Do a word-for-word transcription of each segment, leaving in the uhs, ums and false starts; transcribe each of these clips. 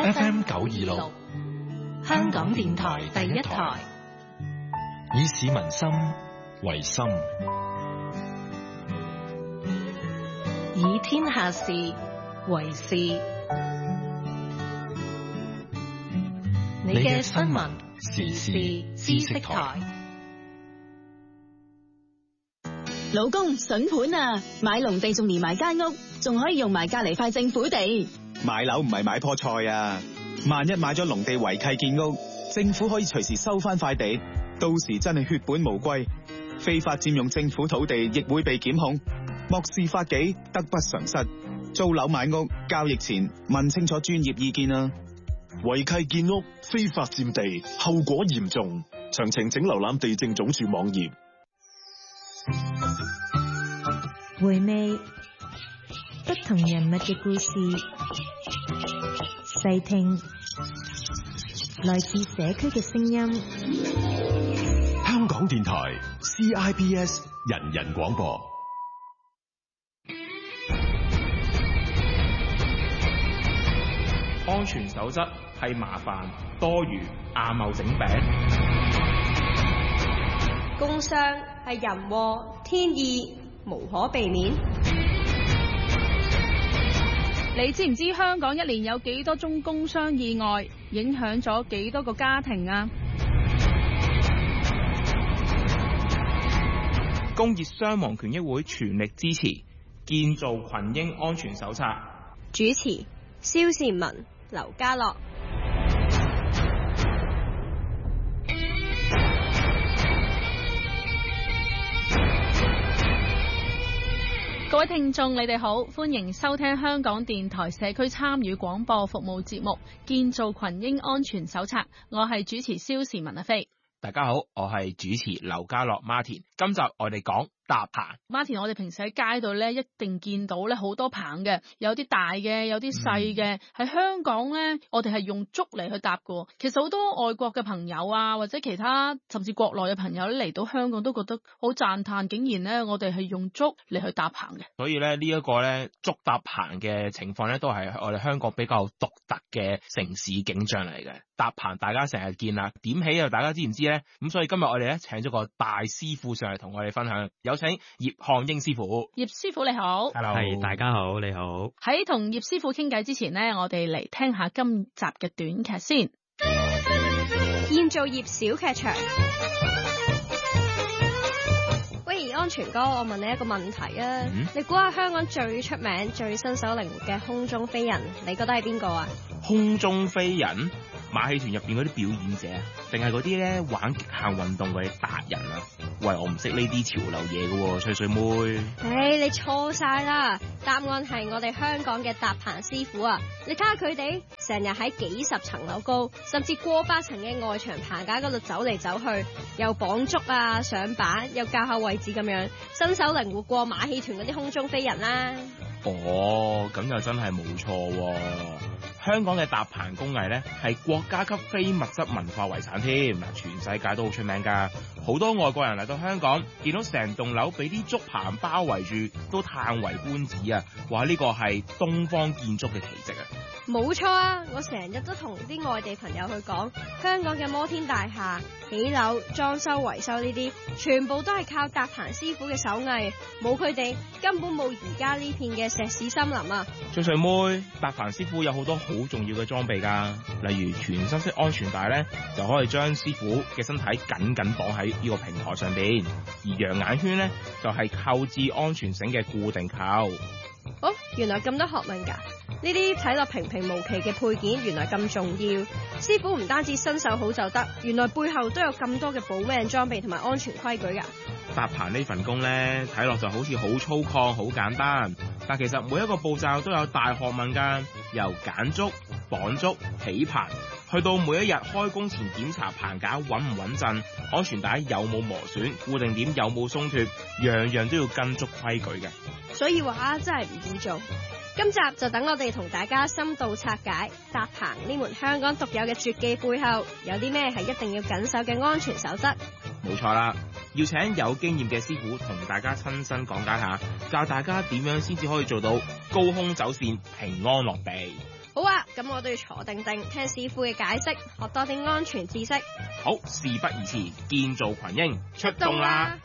F M 九二六，香港電台第一台，以市民心為心，以天下事為事。你嘅新聞時事知識台。 老公，筍盤啊！買農地仲連埋間屋，仲可以用埋隔籬塊政府地。 買樓唔係買棵菜啊！萬一買咗農地違契建屋，政府可以隨時收翻塊地，到時真係血本無歸。非法佔用政府土地亦會被檢控，漠視法紀，得不償失。租樓買屋交易前問清楚專業意見啊！ 違契建屋、非法佔地，後果嚴重。詳情請瀏覽地政總署網頁。 回味不同人物嘅故事，細聽來自社區嘅聲音。 香港電台 C I B S 人人廣播。 安全守則係麻煩多餘阿茂整餅。 工傷係人禍天意，無可避免。 你知唔知香港一年有幾多宗工傷意外，影響咗幾多個家庭啊？ 工業傷亡權益會全力支持建造群英安全手冊。 主持蕭倩文、劉家樂。 各位聽眾，你哋好，歡迎收聽香港電台社區參與廣播服務節目《建造群英安全手冊》，我係主持蕭倩文阿飛。 大家好，我係主持劉家樂 Martin。今集我哋講搭棚。 Martin，我哋平時喺街度咧，一定見到咧好多棚嘅，有啲大嘅，有啲細嘅。喺、嗯、香港咧，我哋係用竹嚟去搭嘅。其實好多外國嘅朋友啊，或者其他甚至國內嘅朋友咧嚟到香港都覺得好讚嘆，竟然咧我哋係用竹嚟去搭棚嘅。 所以咧呢一個咧竹搭棚嘅情況咧，都係我哋香港比較獨特嘅城市景象嚟嘅。搭棚大家成日見啦，點起又大家知唔知咧？咁所以今日我哋咧請咗個大師傅上嚟同我哋分享，有請葉漢英師傅。 葉師傅你好。 Hello， 係大家好，你好。 喺同葉師傅傾偈之前呢，我哋嚟聽下今集嘅短劇先。 建造業小劇場。喂，安全哥，我問你一個問題啊，嗯、你估下香港最出名、最身手靈活嘅空中飛人，你覺得係邊個啊？ 空中飛人？馬戲團入邊嗰啲表演者啊，定係嗰啲咧玩極限運動嘅達人啊？喂，我唔識呢啲潮流嘢嘅，吹水妹。 唉、哎，你錯晒啦！答案係我哋香港嘅搭棚師傅啊！你睇下佢哋，成日喺幾十層樓高，甚至過百層嘅外牆棚架嗰度走嚟走去，又綁竹啊、上板，又校下位置咁樣，身手靈活過馬戲團嗰啲空中飛人啦。 哦，咁又真係冇錯。香港嘅搭棚工藝咧係國家級非物質文化遺產添，嗱，全世界都好出名噶。好多外國人嚟到香港，見到成棟樓俾啲竹棚包圍住，都嘆為觀止啊！話呢個係東方建築嘅奇蹟啊！ 冇錯啊！我成日都同啲外地朋友去講，香港嘅摩天大廈、起樓、裝修、維修呢啲，全部都係靠搭棚師傅嘅手藝，冇佢哋根本冇而家呢片嘅石屎森林啊！ 吹水妹，搭棚師傅有好多好重要嘅裝備噶，例如全身式安全帶咧，就可以將師傅嘅身體緊緊綁喺呢個平台上邊，而羊眼圈咧就係扣置安全繩嘅固定扣。 哦，原來咁多學問噶！呢啲睇落平平無奇嘅配件，原來咁重要。師傅唔單止身手好就得，原來背後都有咁多嘅保命裝備同埋安全規矩噶。 搭棚呢份工咧，睇落就好似好粗獷、好簡單，但其實每一個步驟都有大學問噶，由揀竹、綁竹、起棚，去到每一日開工前檢查棚架穩唔穩陣，安全帶有冇磨損，固定點有冇鬆脫，樣樣都要跟足規矩嘅。 所以話真係唔易做。今集就等我哋同大家深度拆解搭棚呢門香港獨有嘅絕技背後有啲咩係一定要緊守嘅安全守則。 冇錯啦，要請有經驗嘅師傅同大家親身講解下，教大家點樣先至可以做到高空走線平安落地。 好啊， 咁我都要坐定定，聽師傅嘅解釋，學多啲安全知識。 好，事不宜遲，建造群英出動啦！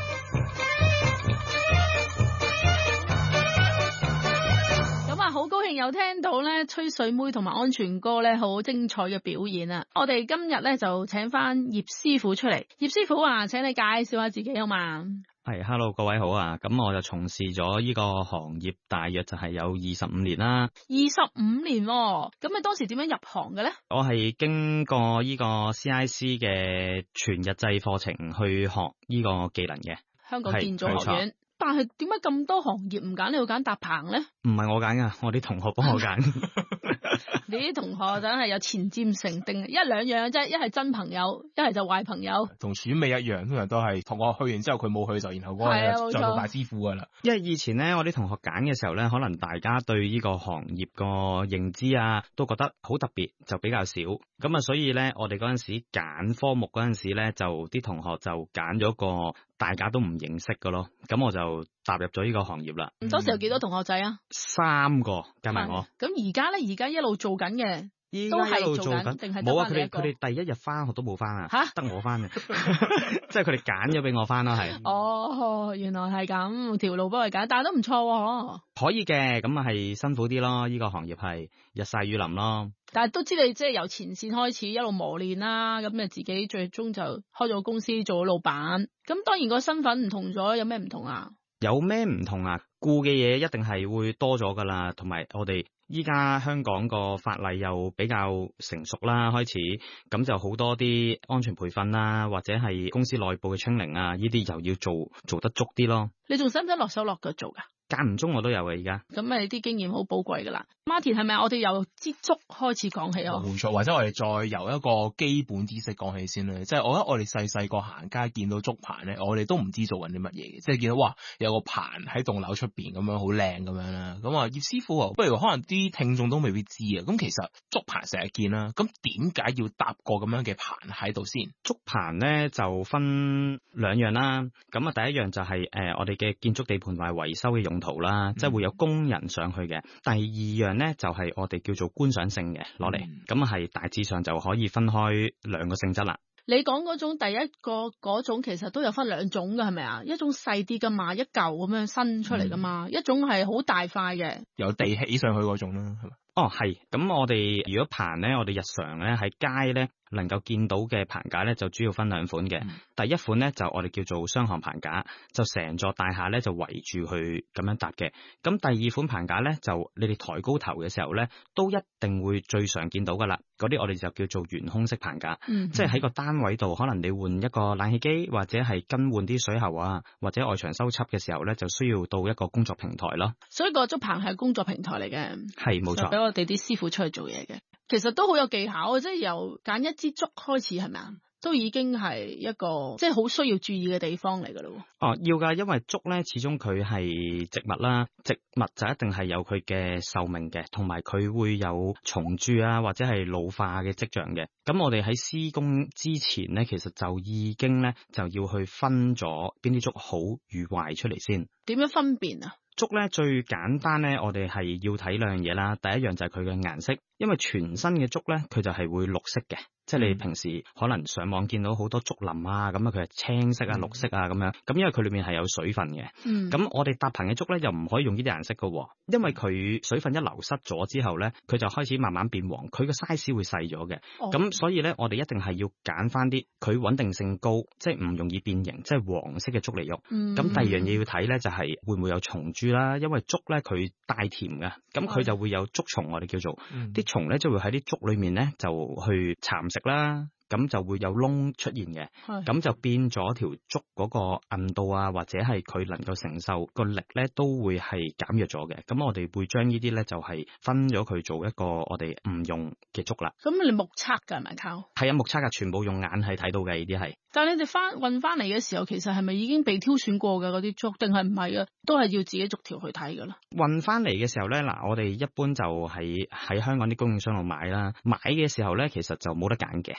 好高興有聽到咧吹水妹同埋安全哥咧好精彩嘅表演啊！我哋今日咧就請翻葉師傅出嚟。葉師傅啊，請你介紹下自己好嘛？ 係 ，hello 各位好啊！咁我就從事咗呢個行業大約就係有二十五年啦。 二十五年，咁你當時點樣入行嘅咧？ 我係經過呢個 C I C 嘅全日制課程去學呢個技能嘅。 香港建造學院。但係點解咁多行業唔揀你要揀搭棚咧？ 唔係我揀噶，我啲同學幫我揀。 你啲同學真係有前瞻性，定一兩樣啫，一係真朋友，一係就壞朋友。 同選美一樣，通常都係同學去完之後佢冇去就，然後嗰個就做大師傅噶啦。 因為以前咧，我啲同學揀嘅時候咧，可能大家對呢個行業個認知啊，都覺得好特別，就比較少。咁啊，所以咧，我哋嗰陣時揀科目嗰陣時咧，就啲同學就揀咗個大家都唔認識嘅咯。咁我就踏入咗呢個行業啦。 咁當時有幾多同學仔啊？ 三個加埋我。 咁而家咧，而家一路做緊嘅，都係做緊定係得翻你一個？冇啊！佢哋佢哋第一日翻學都冇翻啊！吓，得我翻嘅，即係佢哋揀咗俾我翻咯，係。哦，原來係咁，條路幫佢揀，但係都唔錯喎。可以嘅，咁啊係辛苦啲咯，呢個行業係日曬雨淋咯。但係都知你即係由前線開始一路磨練啦，咁你自己最終就開咗個公司做咗老闆。咁當然個身份唔同咗，有咩唔同啊？有咩唔同啊？顧嘅嘢一定係會多咗噶啦，同埋我哋依家香港個法例又比較成熟啦，開始咁就好多啲安全培訓啦，或者係公司內部嘅 training啊，呢啲又要做做得足啲咯。你仲使唔使落手落腳做噶？間唔中我都有嘅而家。咁你啲經驗好寶貴噶啦。Martin 係咪我哋由支竹開始講起啊？ 冇錯，或者我哋再由一個基本知識講起先啦。即係我覺得我哋細細個行街見到竹棚咧，我哋都唔知做緊啲乜嘢嘅。即係見到哇有個棚喺棟樓出邊咁樣好靚咁樣啦。咁啊葉師傅啊，不如可能啲聽眾都未必知啊。咁其實竹棚成日見啦，咁點解要搭個咁樣嘅棚喺度先？ 竹棚咧就分兩樣啦。咁啊第一樣就係、是、誒、呃、我哋嘅建築地盤同埋維修嘅用途啦，嗯、即係會有工人上去嘅。第二樣咧就係、是、我哋叫做觀賞性嘅攞嚟，咁啊係大致上就可以分開兩個性質啦。你講嗰種第一個嗰種其實都有分兩種㗎，係咪啊？一種細啲噶嘛，一嚿咁樣伸出嚟噶嘛，嗯、一種係好大塊嘅，由地起上去嗰種啦，係咪？哦，係。咁我哋如果棚咧，我哋日常咧喺街咧能夠見到嘅棚架咧，就主要分兩款嘅。嗯、第一款咧就我哋叫做雙行棚架，就成座大廈咧就圍住去咁樣搭嘅。咁第二款棚架咧就你哋抬高頭嘅時候咧，都一定會最常見到噶啦。嗰啲我哋就叫做懸空式棚架，嗯、即係喺個單位度，可能你換一個冷氣機或者係更換啲水喉啊，或者外牆修葺嘅時候咧，就需要到一個工作平台咯。所以個竹棚係工作平台嚟嘅，係冇錯。我哋啲師傅出去做嘢嘅，其實都好有技巧，即係由揀一支竹開始，係咪啊？都已經係一個即係好需要注意嘅地方嚟噶咯。哦，要噶，因為竹咧始終佢係植物啦，植物就一定係有佢嘅壽命嘅，同埋佢會有蟲蛀啊或者係老化嘅跡象嘅。咁我哋喺施工之前咧，其實就已經咧就要去分咗邊啲竹好與壞出嚟先。點樣分辨啊？竹咧最簡單咧，我哋係要睇兩樣嘢啦。第一樣就係佢嘅顏色，因為全新嘅竹咧，佢就係會綠色嘅。即係你平時可能上網見到好多竹林啊，咁啊佢係青色啊、綠色啊咁樣，咁因為佢裏面係有水分嘅。嗯。咁我哋搭棚嘅竹咧，又唔可以用呢啲顏色嘅，因為佢水分一流失咗之後咧，佢就開始慢慢變黃，佢個 size 會細咗嘅。哦。咁所以咧，我哋一定係要揀翻啲佢穩定性高，即係唔容易變形，即係黃色嘅竹嚟用。嗯。咁第二樣嘢要睇咧，就係會唔會有蟲蛀啦，因為竹咧佢帶甜嘅，咁佢就會有竹蟲，我哋叫做啲蟲咧，就會喺啲竹裏面咧就去蠶食啦，咁就會有窿出現嘅，咁就變咗條竹嗰個韌度啊，或者係佢能夠承受個力咧，都會係減弱咗嘅。咁我哋會將呢啲咧就係分咗佢做一個我哋唔用嘅竹啦。咁你目測㗎係咪靠？係啊，目測㗎，全部用眼係睇到嘅呢啲係。但係你哋翻運翻嚟嘅時候，其實係咪已經被挑選過嘅嗰啲竹，定係唔係啊？都係要自己逐條去睇㗎啦。運翻嚟嘅時候咧，嗱，我哋一般就係喺香港啲供應商度買啦。買嘅時候咧，其實就冇得揀嘅。咁一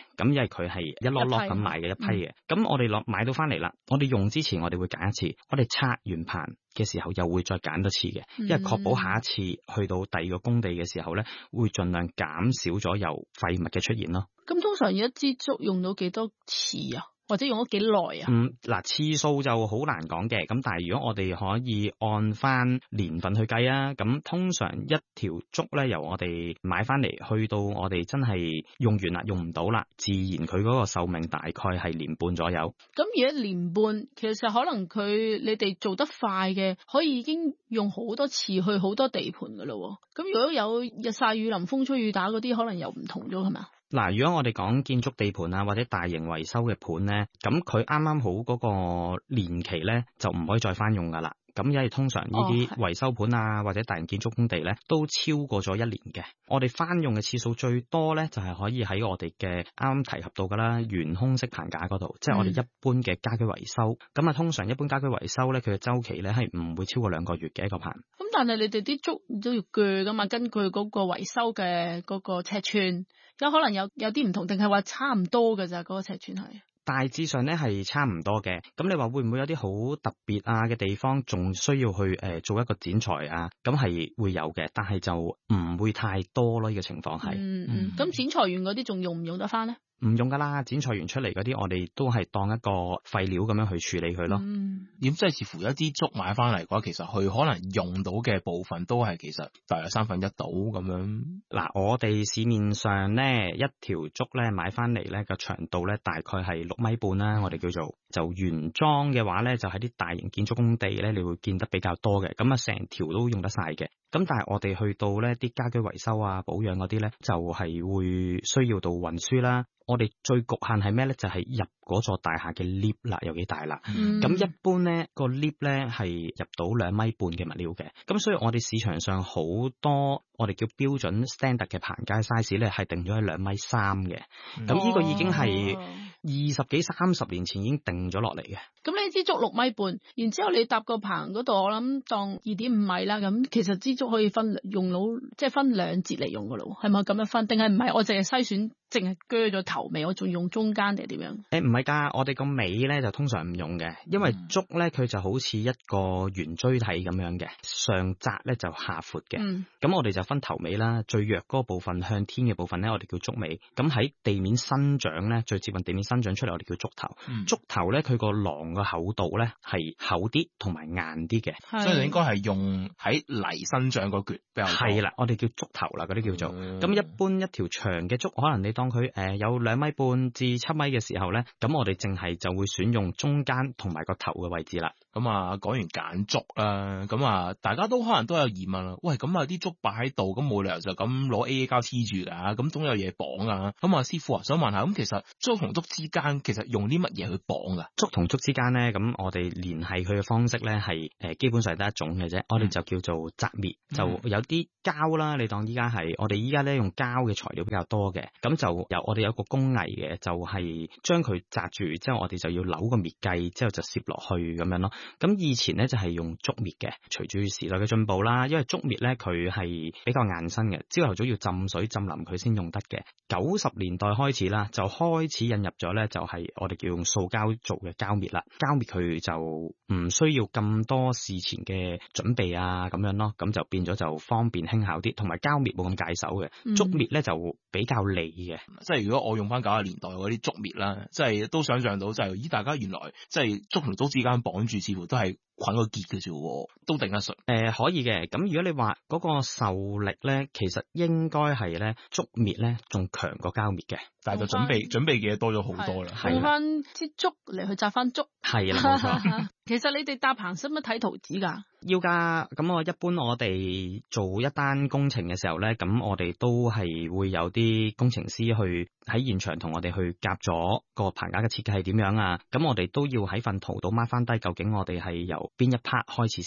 為佢係一粒粒咁買嘅一批嘅。咁、嗯、我哋落買到翻嚟啦，我哋用之前我哋會揀一次，我哋拆完棚嘅時候又會再揀多次嘅，因為確保下一次去到第二個工地嘅時候咧，會盡量減少咗有廢物嘅出現咯。 咁通常一支竹用到幾多次啊？或者用咗幾耐啊？ 嗯，嗱，次數就好難講嘅。咁但係如果我哋可以按翻年份去計啊，咁通常一條竹咧，由我哋買翻嚟去到我哋真係用完啦，用唔到啦，自然佢嗰個壽命大概係年半左右。咁而家年半，其實可能佢你哋做得快嘅，可以已經用好多次去好多地盤噶咯。咁如果有日曬雨淋、風吹雨打嗰啲，可能又唔同咗，係咪啊？ 嗱，如果我哋講建築地盤啊，或者大型維修嘅盤咧，咁佢啱啱好嗰個年期咧，就唔可以再翻用噶啦。咁因為通常呢啲維修盤啊，或者大型建築工地咧，都超過咗一年嘅。我哋翻用嘅次數最多咧，就係可以喺我哋嘅啱啱提及到噶啦，懸空式棚架嗰度，即係我哋一般嘅家居維修。咁啊、嗯，通常一般家居維修咧，佢嘅周期咧係唔會超過兩個月嘅一個棚。咁但係你哋啲竹都要鋸噶嘛，根據嗰個維修嘅嗰個尺寸，有可能有有啲唔同，定係話差唔多㗎咋？嗰個尺寸係？大致上咧係差唔多嘅，咁你話會唔會有啲好特別啊嘅地方，仲需要去誒、呃、做一個剪裁啊？咁係會有嘅，但係就唔會太多咯。呢、這個情況係。嗯嗯。咁、嗯、剪裁完嗰啲仲用唔用得翻咧？唔用噶啦，剪裁完出嚟嗰啲，我哋都係當一個廢料咁樣去處理佢咯。嗯，咁即係似乎一支竹買翻嚟嘅話，其實佢可能用到嘅部分都係其實大約三分一到咁樣。嗱，我哋市面上咧一條竹咧買翻嚟咧個長度咧大概係六米半啦，我哋叫做就原裝嘅話咧，就喺啲大型建築工地咧，你會見得比較多嘅，咁啊成條都用得晒嘅。咁但係我哋去到咧啲家居維修啊、保養嗰啲咧，就係、是、會需要到運輸啦。我哋最局限係咩咧？就係、是、入嗰座大廈嘅 lift 啦，有幾大啦。咁、嗯、一般咧個 lift 咧係入到兩米半嘅物料嘅。咁所以我哋市場上好多我哋叫標準 standard 嘅棚架 size 咧係定咗喺兩米三嘅。咁呢、哦、個已經係二十幾三十年前已經定咗落嚟嘅。咁呢支竹六米半，然之後你搭個棚嗰度，我諗當二點五米啦。咁其實支竹可以分用到，即係分兩節嚟用噶咯。係咪咁樣分？定係唔係？我淨係篩選，淨係鋸咗頭尾，我仲用中間定係點樣？誒唔係㗎，我哋個尾咧就通常唔用嘅，因為竹咧佢就好似一個圓錐體咁樣嘅，上窄咧就下闊嘅。咁、嗯、我哋就分頭尾啦，最弱嗰個部分向天嘅部分咧，我哋叫竹尾。咁喺地面生長咧，最接近地面生長出嚟，我哋叫竹頭。嗯、竹頭咧，佢個廊個厚度咧係厚啲同埋硬啲嘅，所以應該係用喺泥生長個橛比較多。係啦，我哋叫竹頭啦，嗰啲叫做。咁、嗯、一般一條長嘅竹，可能你當佢誒、呃、有兩米半至七米嘅時候咧，咁我哋淨係就會選用中間同埋個頭嘅位置啦。咁啊，講完揀竹啦，咁啊，大家都可能都有疑問啦。喂，咁啊啲竹擺喺度，咁冇理由就咁攞 A A 膠黐住㗎，咁總有嘢綁啊。咁啊，師傅啊，想問下，咁其實竹同竹之間其實用啲乜嘢去綁㗎？竹同竹之間咧，咁我哋聯繫佢嘅方式咧係誒基本上得一種嘅啫，嗯、我哋就叫做紮滅，嗯、就有啲膠啦。你當依家係我哋依家咧用膠嘅材料比較多嘅，咁就由我哋有個工藝嘅，就係將佢紮住之後，我哋就要扭個滅計，之後就攝落去咁樣咯。咁以前咧就係用竹篾嘅，隨住時代嘅進步啦，因為竹篾咧佢係比較硬身嘅，朝頭早要浸水浸腍佢先用得嘅。九十年代開始啦，就開始引入咗咧，就係我哋叫用塑膠做嘅膠篾啦。膠篾佢就唔需要咁多事前嘅準備啊，咁樣咯，咁就變咗就方便輕巧啲，同埋膠篾冇咁戒手嘅。嗯、竹篾咧就比較利嘅，即係如果我用翻九十年代嗰啲竹篾啦，即係都想象到就係、是、咦，大家原來即係竹同竹之間綁住，似乎都係捆個結嘅啫，都頂得順。誒、呃，可以嘅。咁如果你話嗰個受力咧，其實應該係咧竹篾咧仲強過膠篾嘅，但係就準備準備嘅嘢多咗好多啦。用翻支竹嚟去紮翻竹。係啦，冇錯。其實你哋搭棚使乜睇圖紙㗎？要㗎。咁我一般我哋做一單工程嘅時候咧，咁我哋都係會有啲工程師去喺現場同我哋去夾咗個棚架嘅設計係點樣啊。咁我哋都要喺份圖度 mark 翻低，究竟我哋係由邊一 part 開始先嘅。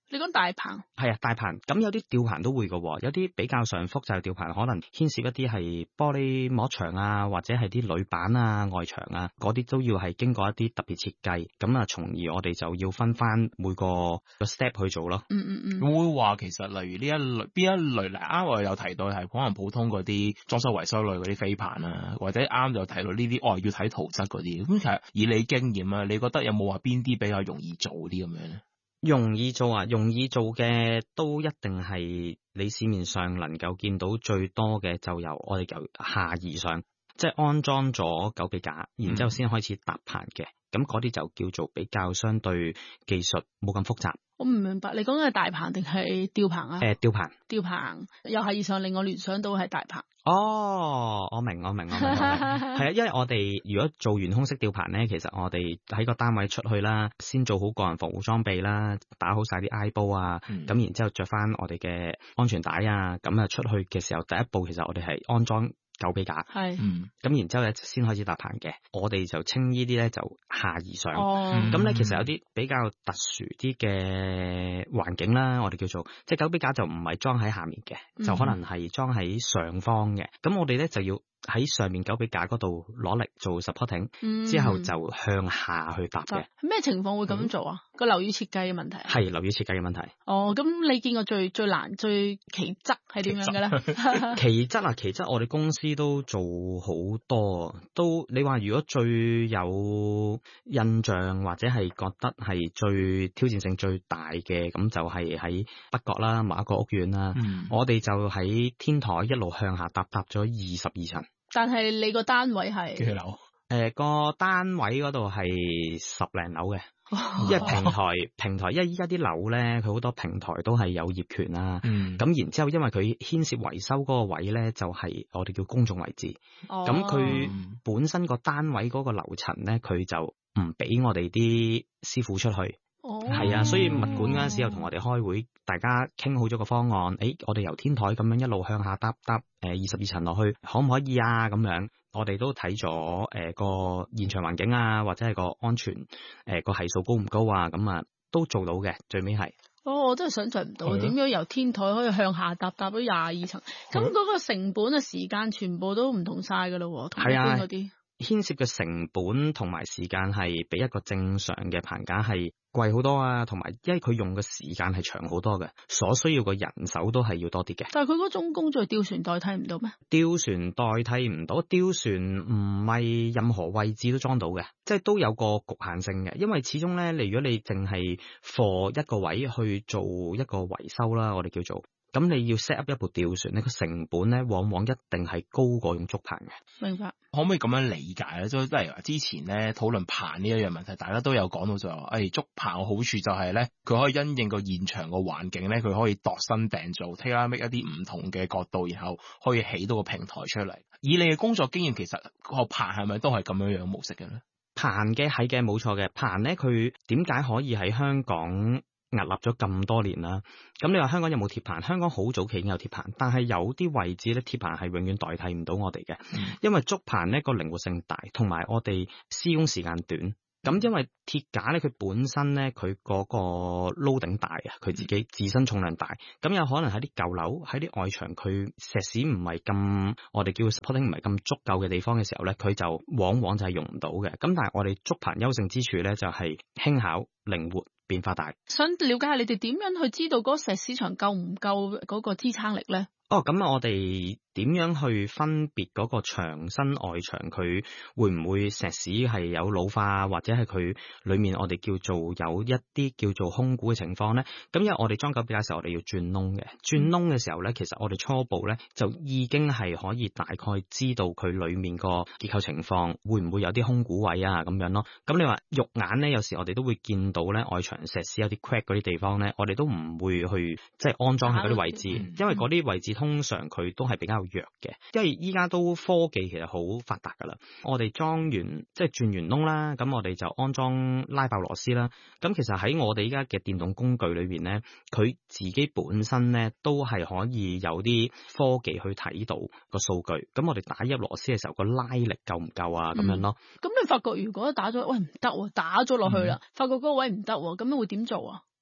你講大棚？ 係啊，大棚。咁有啲吊棚都會嘅，有啲比較上複雜嘅吊棚，可能牽涉一啲係玻璃幕牆啊，或者係啲鋁板啊、外牆啊，嗰啲都要係經過一啲特別設計。咁啊，從而我哋就要分翻每個個 step 去做咯。 嗯嗯嗯。 會話其實例如呢一類邊一類嚟，啱我有提到係可能普通嗰啲裝修維修類嗰啲飛棚啊，或者啱就提到呢啲哦要睇圖則嗰啲。咁其實以你經驗啊，你覺得有冇話邊啲比較容易做啲咁樣咧？ 容易做啊，容易做嘅都一定係你市面上能夠見到最多嘅，就由我哋由下而上，即係安裝咗狗臂架，然之後先開始搭棚嘅。咁嗰啲就叫做比較相對技術冇咁複雜。 我唔明白，你講緊係大棚定係吊棚啊？ 誒、呃，吊棚。 吊棚又係以上令我聯想到係大棚。 哦，我明我明我明，係啊，因為我哋如果做完空式吊棚咧，其實我哋喺個單位出去啦，先做好個人防護裝備啦，打好晒啲 eye 煲啊，咁、嗯、然之後着翻我哋嘅安全帶啊，咁啊出去嘅時候，第一步其實我哋係安裝狗臂架， 係， 嗯，咁然之後咧先開始搭棚嘅，我哋就稱呢啲咧就下而上， 哦， 咁咧其實有啲比較特殊啲嘅環境啦，我哋叫做即係狗臂架就唔係裝喺下面嘅，嗯，就可能係裝喺上方嘅，咁我哋咧就要喺上面狗臂架嗰度攞力做 supporting，嗯，之後就向下去搭嘅。 咩情況會咁做啊？個樓宇設計嘅問題係樓宇設計嘅問題。 哦，咁你見過最最難最奇質係點樣嘅咧？ 奇質啊，奇質我哋公司都做好多，都你話如果最有印象或者係覺得係最挑戰性最大嘅，咁就係喺北角啦，某一個屋苑啦，嗯，我哋就喺天台一路向下搭搭咗二十二層。 但係你個單位係幾樓？誒，個單位嗰度係十零樓嘅，因為平台平台，因為依家啲樓咧，佢好多平台都係有業權啦。嗯。咁然之後，因為佢牽涉維修嗰個位咧，就係我哋叫公眾位置。哦。咁佢本身個單位嗰個樓層咧，佢就唔俾我哋啲師傅出去。哦，係啊，所以物管嗰陣時又同我哋開會，大家傾好咗個方案。誒，我哋由天台咁樣一路向下搭搭，誒二十二層落去，可唔可以啊？咁樣我哋都睇咗誒個現場環境啊，或者係個安全誒個係數高唔高啊？咁啊都做到嘅，最尾係。 哦，我真係想象唔到點樣由天台可以向下搭搭到廿二層，咁嗰個成本嘅時間全部都唔同晒噶咯，同一般嗰啲。 牽涉嘅成本同埋時間係比一個正常嘅棚架係貴好多啊，同埋因為佢用嘅時間係長好多嘅，所需要嘅人手都係要多啲嘅。 但係佢嗰種工序吊船代替唔到咩？ 吊船代替唔到，吊船唔係任何位置都裝到嘅，即係都有個局限性嘅。因為始終咧，你如果你淨係 for 一個位去做一個維修啦，我哋叫做。咁你要 set up 一部吊船，呢個成本咧往往一定係高過用竹棚嘅。 明白。 可唔可以咁樣理解咧？即係例如話之前咧討論棚呢一樣問題，大家都有講到就話，誒、哎、竹棚嘅好處就係咧，佢可以因應個現場個環境咧，佢可以度身訂造 tailor make 一啲唔同嘅角度，然後可以起到個平台出嚟。以你嘅工作經驗，其實個棚係咪都係咁樣樣模式嘅咧？ 棚嘅係嘅，冇錯嘅。棚咧，佢點解可以喺香港屹立咗咁多年啦？咁你話香港有冇鐵棚？香港好早期已經有鐵棚，但係有啲位置咧，鐵棚係永遠代替唔到我哋嘅，嗯，因為竹棚咧個靈活性大，同埋我哋施工時間短。咁因為鐵架咧，佢本身咧佢嗰個 loading 大啊，佢自己自身重量大，咁有可能喺啲舊樓喺啲外牆，佢石屎唔係咁，我哋叫 supporting 唔係咁足夠嘅地方嘅時候咧，佢就往往就係用唔到嘅。咁但係我哋竹棚優勝之處咧，就係輕巧靈活。變化大， 想了解下你哋點樣去知道嗰個石屎牆夠唔夠嗰個支撐力咧？ 哦，咁我哋點樣去分別嗰個牆身外牆佢會唔會石屎係有老化，或者係佢裏面我哋叫做有一啲叫做空鼓嘅情況咧？咁因為我哋裝狗臂架嘅時候，我哋要鑽窿嘅，鑽窿嘅時候咧，其實我哋初步咧就已經係可以大概知道佢裏面個結構情況會唔會有啲空鼓位啊咁樣咯。咁你話肉眼咧，有時我哋都會見到咧外牆石屎有啲 crack 嗰啲地方咧，我哋都唔會去即係安裝喺嗰啲位置，嗯、因為嗰啲位置通常佢都係比較弱嘅。因為依家都科技其實好發達噶啦，我哋裝完即係鑽完窿啦，咁我哋就安裝拉爆螺絲啦。咁其實喺我哋依家嘅電動工具裏邊咧，佢自己本身咧都係可以有啲科技去睇到個數據。咁我哋打入螺絲嘅時候，個拉力夠唔夠啊？咁、嗯、樣咯。 咁你發覺如果打咗喂唔得，打咗落去啦，發覺嗰個位唔得，咁會點做啊？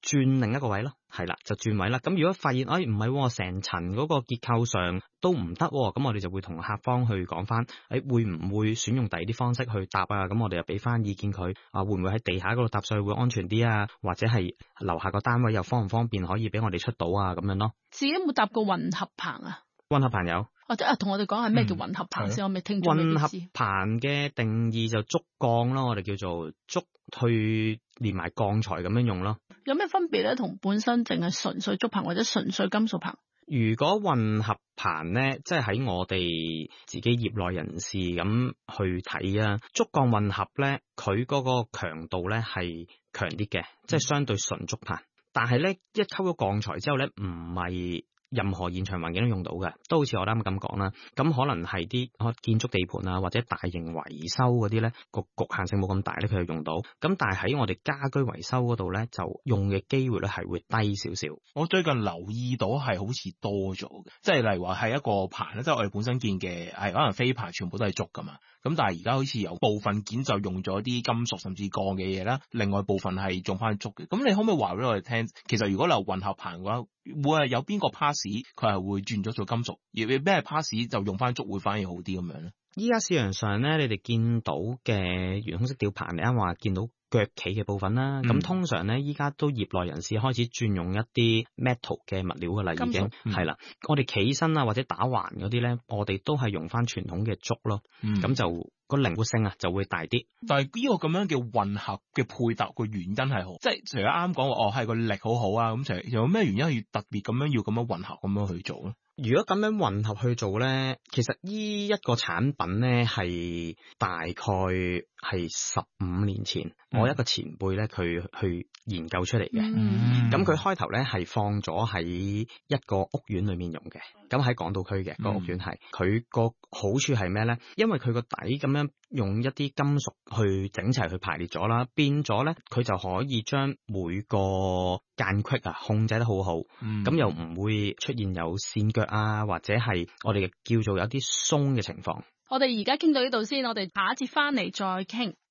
轉另一個位咯，係啦，就轉位啦。咁如果發現，哎唔係，成層嗰個結構上都唔得，咁我哋就會同客方去講翻，哎會唔會選用第二啲方式去搭啊？咁我哋又俾翻意見佢，啊會唔會喺地下嗰度搭上去會安全啲啊？或者係樓下個單位又方唔方便可以俾我哋出到啊？咁樣咯。 自己有冇搭過混合棚啊？ 混合棚有。 或者啊，同我哋講下咩叫混合棚先，嗯、我未聽咗。 混合棚嘅定義就竹鋼咯，我哋叫做竹去連埋鋼材咁樣用咯。 有咩分別咧？同本身淨係純粹竹棚或者純粹金屬棚？ 如果混合棚咧，即係喺我哋自己業內人士咁去睇啊，竹鋼混合咧，佢嗰個強度咧係強啲嘅，即係相對純竹棚。但係咧，一抽咗鋼材之後咧，唔係任何現場環境都用到嘅，都好似我啱啱咁講啦。咁可能係啲建築地盤啊，或者大型維修嗰啲咧，個局限性冇咁大咧，佢就用到。咁但係喺我哋家居維修嗰度咧，就用嘅機會咧係會低少少。 我最近留意到係好似多咗嘅，即係例如話係一個棚咧，即係我哋本身見嘅係可能飛棚全部都係竹噶嘛。咁但係而家好似有部分件就用咗啲金屬甚至鋼嘅嘢啦，另外部分係用翻竹嘅。咁你可唔可以話俾我哋聽，其實如果留混合棚嘅話，會係有邊個 pass 佢係會轉咗做金屬，而咩 pass 就用翻竹會反而好啲咁樣咧？ 依家市場上咧，你哋見到嘅圓筒式吊棚，你啱話見到腳企嘅部分啦。咁、嗯、通常咧，依家都業內人士開始轉用一啲 metal 嘅物料噶啦，已經係啦。我哋企身啊或者打橫嗰啲咧，我哋都係用翻傳統嘅竹咯。咁、嗯、就個靈活性啊就會大啲。 但係呢個咁樣嘅混合嘅配搭個原因係好，即係除咗啱講話哦係個力好好啊，咁其實有咩原因要特別咁樣要咁樣混合咁樣去做咧？ 如果咁樣混合去做咧，其實呢一個產品咧係大概係十五年前，嗯、我一個前輩咧佢去研究出嚟嘅。咁佢開頭咧係放咗喺一個屋苑裏面用嘅，咁喺港島區嘅、嗯、個屋苑係。佢個好處係咩咧？因為佢個底咁樣用一啲金屬去整齊去排列咗啦，變咗咧佢就可以將每個間隙啊控制得好好，咁、嗯、又唔會出現有線腳啊，或者係我哋叫做有啲鬆嘅情況。 我哋而家傾到呢度先，我哋下一節翻嚟再傾。